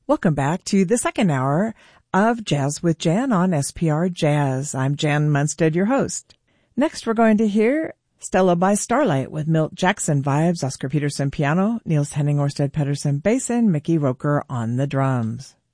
Welcome back to the second hour of Jazz with Jan on SPR Jazz. I'm Jan Munstead, your host. Next, we're going to hear Stella by Starlight with Milt Jackson vibes, Oscar Peterson piano, Niels Henning Orsted Pedersen bass, and Mickey Roker on the drums.